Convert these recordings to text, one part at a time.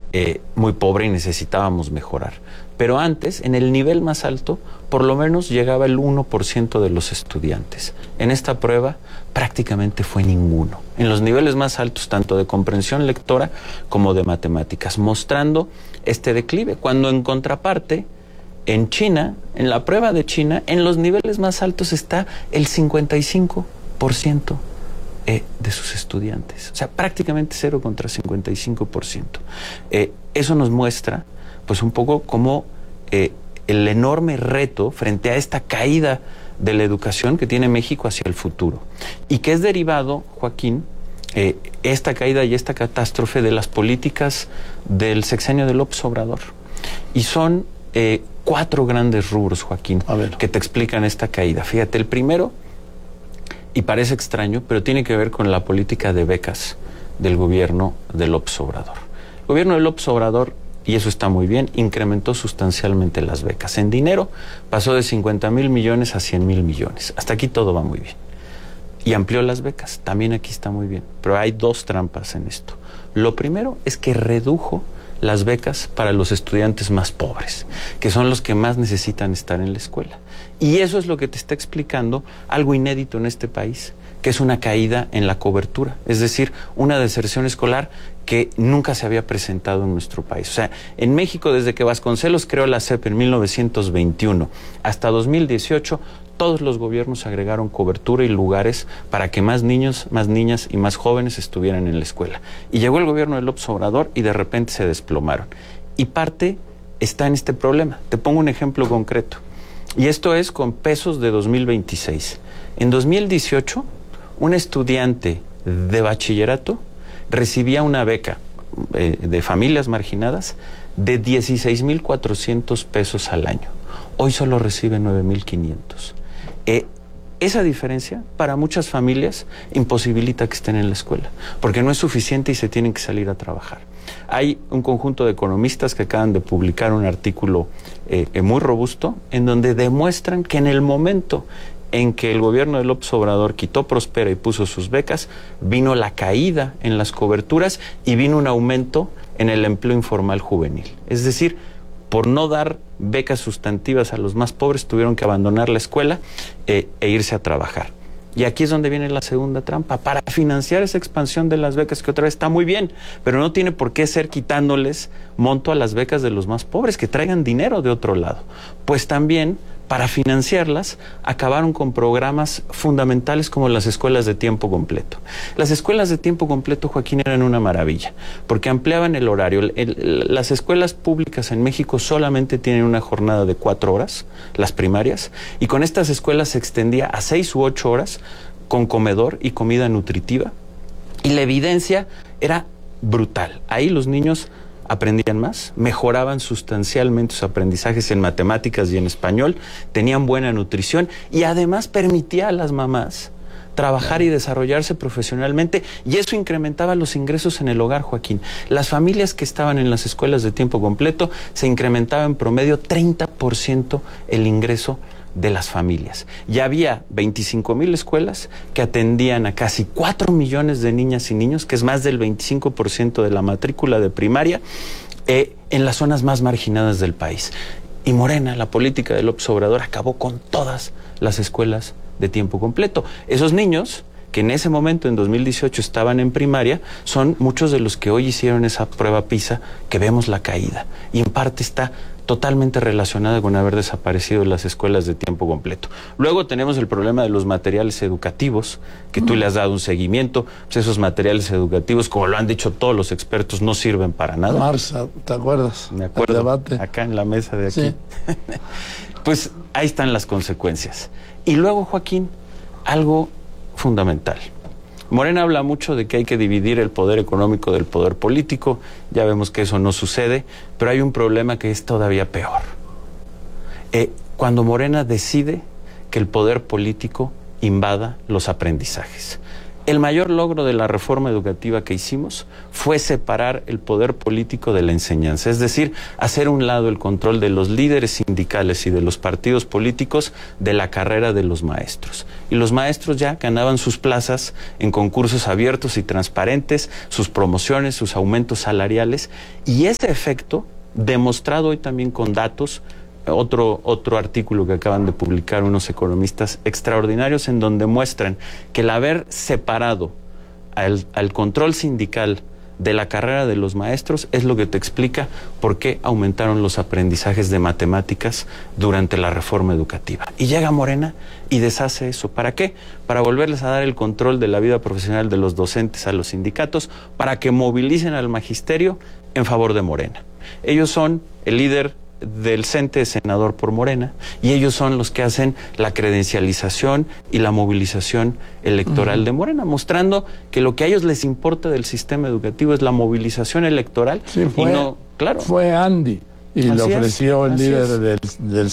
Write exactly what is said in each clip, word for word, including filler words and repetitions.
eh, muy pobre y necesitábamos mejorar. Pero antes, en el nivel más alto, por lo menos llegaba el uno por ciento de los estudiantes. En esta prueba prácticamente fue ninguno. En los niveles más altos, tanto de comprensión lectora como de matemáticas, mostrando este declive. Cuando en contraparte, en China, en la prueba de China, en los niveles más altos está el cincuenta y cinco por ciento eh, de sus estudiantes. O sea, prácticamente cero contra cincuenta y cinco por ciento. Eh, eso nos muestra pues un poco como eh, el enorme reto frente a esta caída de la educación que tiene México hacia el futuro. Y que es derivado, Joaquín, eh, esta caída y esta catástrofe de las políticas del sexenio de López Obrador. Y son eh, cuatro grandes rubros, Joaquín, que te explican esta caída. Fíjate, el primero, y parece extraño, pero tiene que ver con la política de becas del gobierno de López Obrador. El gobierno de López Obrador, y eso está muy bien, incrementó sustancialmente las becas. En dinero pasó de cincuenta mil millones a cien mil millones. Hasta aquí todo va muy bien. Y amplió las becas, también aquí está muy bien. Pero hay dos trampas en esto. Lo primero es que redujo las becas para los estudiantes más pobres, que son los que más necesitan estar en la escuela. Y eso es lo que te está explicando algo inédito en este país, que es una caída en la cobertura, es decir, una deserción escolar que nunca se había presentado en nuestro país. O sea, en México, desde que Vasconcelos creó la S E P en mil novecientos veintiuno hasta dos mil dieciocho, todos los gobiernos agregaron cobertura y lugares para que más niños, más niñas y más jóvenes estuvieran en la escuela. Y llegó el gobierno de López Obrador y de repente se desplomaron. Y parte está en este problema. Te pongo un ejemplo concreto. Y esto es con pesos de dos mil veintiséis. En dos mil dieciocho, un estudiante de bachillerato recibía una beca eh, de familias marginadas de dieciséis mil cuatrocientos pesos al año. Hoy solo recibe nueve mil quinientos. Eh, esa diferencia para muchas familias imposibilita que estén en la escuela, porque no es suficiente y se tienen que salir a trabajar. Hay un conjunto de economistas que acaban de publicar un artículo eh, muy robusto en donde demuestran que en el momento en que el gobierno de López Obrador quitó Prospera y puso sus becas, vino la caída en las coberturas y vino un aumento en el empleo informal juvenil. Es decir, por no dar becas sustantivas a los más pobres, tuvieron que abandonar la escuela eh, e irse a trabajar. Y aquí es donde viene la segunda trampa. Para financiar esa expansión de las becas, que otra vez está muy bien, pero no tiene por qué ser quitándoles monto a las becas de los más pobres, que traigan dinero de otro lado. Pues también, para financiarlas, acabaron con programas fundamentales como las escuelas de tiempo completo. Las escuelas de tiempo completo, Joaquín, eran una maravilla, porque ampliaban el horario. El, el, las escuelas públicas en México solamente tienen una jornada de cuatro horas, las primarias, y con estas escuelas se extendía a seis u ocho horas, con comedor y comida nutritiva, y la evidencia era brutal. Ahí los niños aprendían más, mejoraban sustancialmente sus aprendizajes en matemáticas y en español, tenían buena nutrición y además permitía a las mamás trabajar y desarrollarse profesionalmente, y eso incrementaba los ingresos en el hogar, Joaquín. Las familias que estaban en las escuelas de tiempo completo se incrementaba en promedio treinta por ciento el ingreso de las familias. Ya había veinticinco mil escuelas que atendían a casi cuatro millones de niñas y niños, que es más del veinticinco por ciento de la matrícula de primaria, eh, en las zonas más marginadas del país. Y Morena, la política de López Obrador, acabó con todas las escuelas de tiempo completo. Esos niños que en ese momento, en dos mil dieciocho, estaban en primaria, son muchos de los que hoy hicieron esa prueba PISA, que vemos la caída. Y en parte está totalmente relacionada con haber desaparecido las escuelas de tiempo completo. Luego tenemos el problema de los materiales educativos, que tú le has dado un seguimiento. Pues esos materiales educativos, como lo han dicho todos los expertos, no sirven para nada. Marza, ¿te acuerdas? Me acuerdo, el debate. Acá en la mesa de aquí. Sí. Pues ahí están las consecuencias. Y luego, Joaquín, algo fundamental. Morena habla mucho de que hay que dividir el poder económico del poder político. Ya vemos que eso no sucede, pero hay un problema que es todavía peor. Eh, cuando Morena decide que el poder político invada los aprendizajes. El mayor logro de la reforma educativa que hicimos fue separar el poder político de la enseñanza, es decir, hacer a un lado el control de los líderes sindicales y de los partidos políticos de la carrera de los maestros. Y los maestros ya ganaban sus plazas en concursos abiertos y transparentes, sus promociones, sus aumentos salariales, y ese efecto, demostrado hoy también con datos, Otro, otro artículo que acaban de publicar unos economistas extraordinarios en donde muestran que el haber separado al, al control sindical de la carrera de los maestros es lo que te explica por qué aumentaron los aprendizajes de matemáticas durante la reforma educativa. Y llega Morena y deshace eso. ¿Para qué? Para volverles a dar el control de la vida profesional de los docentes a los sindicatos, para que movilicen al magisterio en favor de Morena. Ellos son el líder del CENTE, senador por Morena, y ellos son los que hacen la credencialización y la movilización electoral uh-huh. de Morena, mostrando que lo que a ellos les importa del sistema educativo es la movilización electoral. Sí, fue, y no, claro. fue Andy, y le ofreció es, el líder del, del,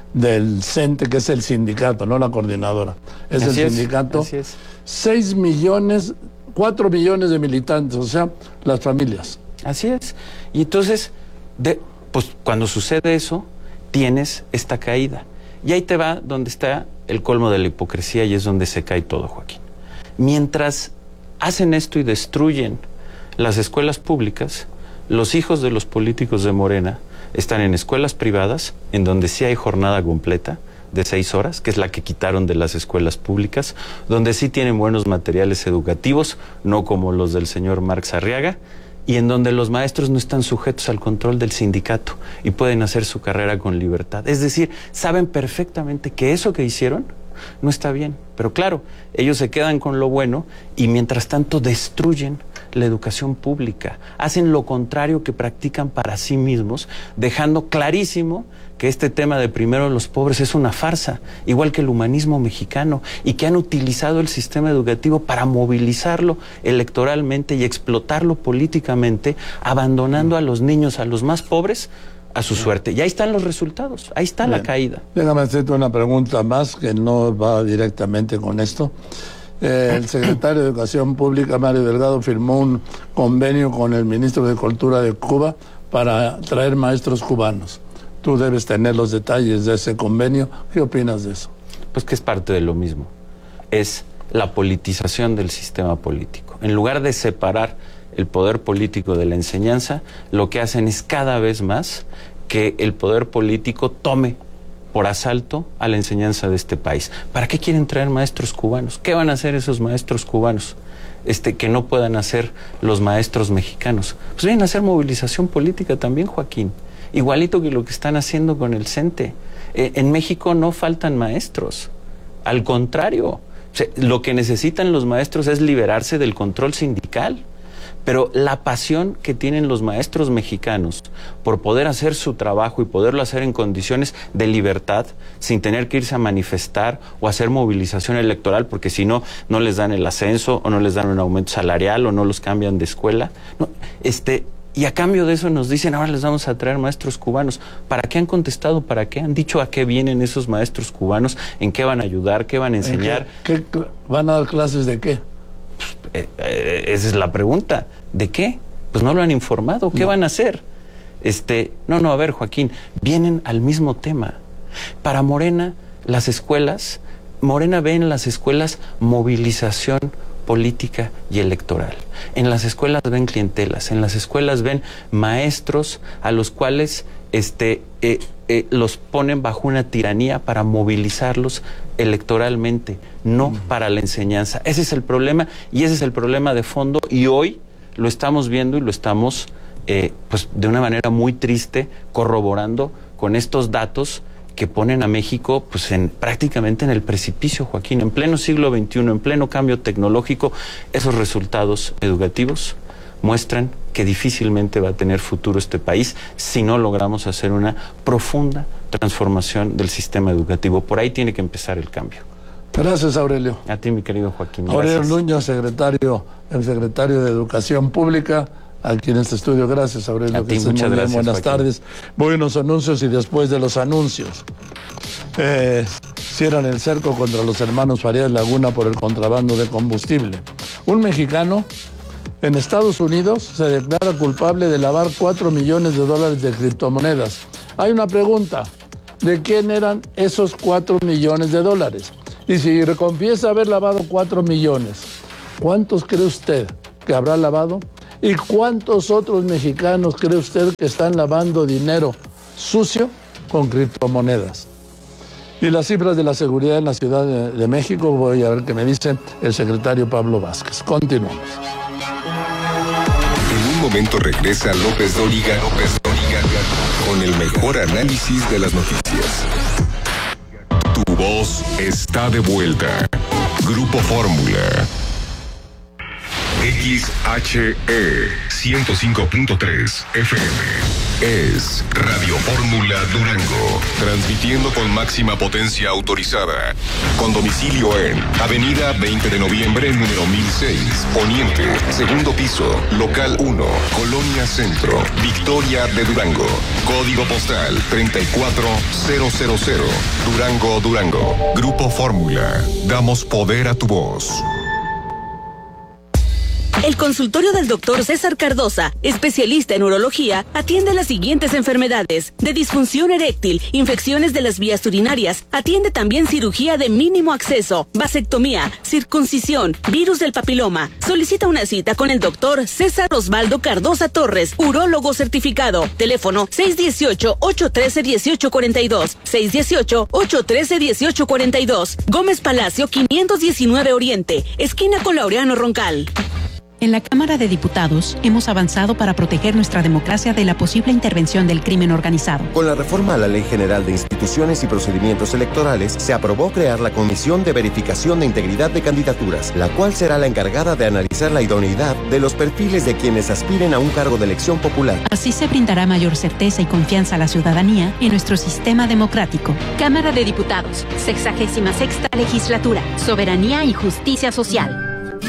del CENTE, que es el sindicato, no la coordinadora, es así el sindicato, es, es. seis millones, cuatro millones de militantes, o sea, las familias. Así es, y entonces, de pues cuando sucede eso, tienes esta caída. Y ahí te va donde está el colmo de la hipocresía y es donde se cae todo, Joaquín. Mientras hacen esto y destruyen las escuelas públicas, los hijos de los políticos de Morena están en escuelas privadas, en donde sí hay jornada completa de seis horas, que es la que quitaron de las escuelas públicas, donde sí tienen buenos materiales educativos, no como los del señor Marx Arriaga, y en donde los maestros no están sujetos al control del sindicato y pueden hacer su carrera con libertad. Es decir, saben perfectamente que eso que hicieron no está bien. Pero claro, ellos se quedan con lo bueno y mientras tanto destruyen la educación pública. Hacen lo contrario que practican para sí mismos, dejando clarísimo que este tema de primero los pobres es una farsa, igual que el humanismo mexicano, y que han utilizado el sistema educativo para movilizarlo electoralmente y explotarlo políticamente, abandonando a los niños, a los más pobres, a su suerte. Y ahí están los resultados, ahí está Bien. la caída. Déjame hacerte una pregunta más que no va directamente con esto. Eh, el secretario de Educación Pública, Mario Delgado, firmó un convenio con el ministro de Cultura de Cuba para traer maestros cubanos. Tú debes tener los detalles de ese convenio. ¿Qué opinas de eso? Pues que es parte de lo mismo. Es la politización del sistema político. En lugar de separar el poder político de la enseñanza, lo que hacen es cada vez más que el poder político tome por asalto a la enseñanza de este país. ¿Para qué quieren traer maestros cubanos? ¿Qué van a hacer esos maestros cubanos este, que no puedan hacer los maestros mexicanos? Pues vienen a hacer movilización política también, Joaquín. Igualito que lo que están haciendo con el CENTE. Eh, en México no faltan maestros. Al contrario, o sea, lo que necesitan los maestros es liberarse del control sindical. Pero la pasión que tienen los maestros mexicanos por poder hacer su trabajo y poderlo hacer en condiciones de libertad, sin tener que irse a manifestar o hacer movilización electoral, porque si no, no les dan el ascenso o no les dan un aumento salarial o no los cambian de escuela. No, este, y a cambio de eso nos dicen, ahora les vamos a traer maestros cubanos. ¿Para qué han contestado? ¿Para qué han dicho a qué vienen esos maestros cubanos? ¿En qué van a ayudar? ¿Qué van a enseñar? ¿Qué, qué, ¿Van a dar clases de qué? Eh, eh, esa es la pregunta. ¿De qué? Pues no lo han informado. ¿Qué no. van a hacer? Este, no, no, a ver, Joaquín, vienen al mismo tema. Para Morena, las escuelas, Morena ve en las escuelas movilización política y electoral. En las escuelas ven clientelas, en las escuelas ven maestros a los cuales este, eh, eh, los ponen bajo una tiranía para movilizarlos electoralmente, no para la enseñanza. Ese es el problema y ese es el problema de fondo y hoy lo estamos viendo y lo estamos eh, pues de una manera muy triste corroborando con estos datos que ponen a México pues en, prácticamente en el precipicio, Joaquín, en pleno siglo veintiuno, en pleno cambio tecnológico. Esos resultados educativos muestran que difícilmente va a tener futuro este país si no logramos hacer una profunda transformación del sistema educativo. Por ahí tiene que empezar el cambio. Gracias, Aurelio. A ti, mi querido Joaquín. Gracias. Aurelio Nuño, secretario, el secretario de Educación Pública, aquí en este estudio. Gracias, Aurelio. A ti, muchas gracias. Buenas Joaquín. tardes. Voy a unos anuncios y después de los anuncios. Eh, cierran el cerco contra los hermanos Farías Laguna por el contrabando de combustible. Un mexicano en Estados Unidos se declara culpable de lavar cuatro millones de dólares de criptomonedas. Hay una pregunta, ¿de quién eran esos cuatro millones de dólares? Y si confiesa haber lavado cuatro millones, ¿cuántos cree usted que habrá lavado? ¿Y cuántos otros mexicanos cree usted que están lavando dinero sucio con criptomonedas? Y las cifras de la seguridad en la Ciudad de, de México, voy a ver qué me dice el secretario Pablo Vázquez. Continuamos. En un momento regresa López Dóriga, López Dóriga, con el mejor análisis de las noticias. Tu voz está de vuelta. Grupo Fórmula. X H E ciento cinco punto tres F M es Radio Fórmula Durango, transmitiendo con máxima potencia autorizada, con domicilio en Avenida veinte de noviembre, número mil seis, Poniente, segundo piso, local uno, Colonia Centro, Victoria de Durango, código postal treinta y cuatro mil, Durango, Durango. Grupo Fórmula, damos poder a tu voz. El consultorio del doctor César Cardosa, especialista en urología, atiende las siguientes enfermedades: de disfunción eréctil, infecciones de las vías urinarias, atiende también cirugía de mínimo acceso, vasectomía, circuncisión, virus del papiloma. Solicita una cita con el doctor César Osvaldo Cardosa Torres, urólogo certificado. Teléfono seis uno ocho, ocho uno tres, uno ocho cuatro dos, seis uno ocho, ocho uno tres, uno ocho cuatro dos. Gómez Palacio quinientos diecinueve Oriente, esquina con Laureano Roncal. En la Cámara de Diputados hemos avanzado para proteger nuestra democracia de la posible intervención del crimen organizado. Con la reforma a la Ley General de Instituciones y Procedimientos Electorales, se aprobó crear la Comisión de Verificación de Integridad de Candidaturas, la cual será la encargada de analizar la idoneidad de los perfiles de quienes aspiren a un cargo de elección popular. Así se brindará mayor certeza y confianza a la ciudadanía en nuestro sistema democrático. Cámara de Diputados, sexagésima sexta legislatura, soberanía y justicia social.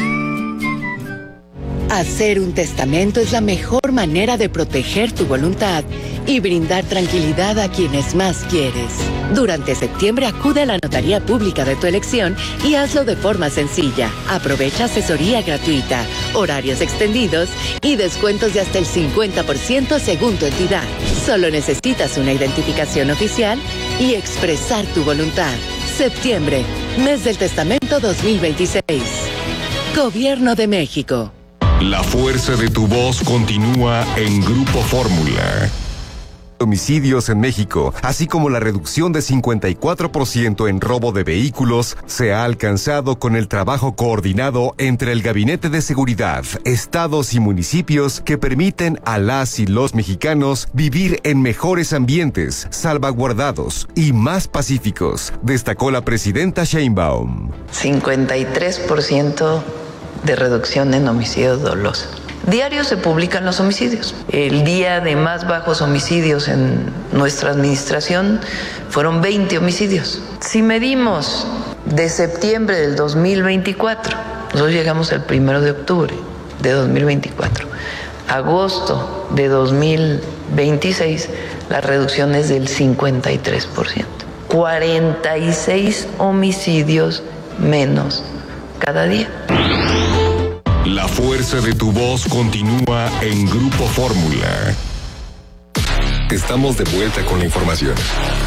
Hacer un testamento es la mejor manera de proteger tu voluntad y brindar tranquilidad a quienes más quieres. Durante septiembre acude a la notaría pública de tu elección y hazlo de forma sencilla. Aprovecha asesoría gratuita, horarios extendidos y descuentos de hasta el cincuenta por ciento según tu entidad. Solo necesitas una identificación oficial y expresar tu voluntad. Septiembre, mes del testamento dos mil veintiséis. Gobierno de México. La fuerza de tu voz continúa en Grupo Fórmula. Homicidios en México, así como la reducción de cincuenta y cuatro por ciento en robo de vehículos, se ha alcanzado con el trabajo coordinado entre el Gabinete de Seguridad, estados y municipios que permiten a las y los mexicanos vivir en mejores ambientes, salvaguardados y más pacíficos, destacó la presidenta Sheinbaum. cincuenta y tres por ciento de reducción en homicidios dolosos. Diario se publican los homicidios. El día de más bajos homicidios en nuestra administración fueron veinte homicidios. Si medimos de septiembre del dos mil veinticuatro, nosotros llegamos el primero de octubre de dos mil veinticuatro, agosto de dos mil veintiséis, la reducción es del cincuenta y tres por ciento. cuarenta y seis homicidios menos cada día. La fuerza de tu voz continúa en Grupo Fórmula. Estamos de vuelta con la información.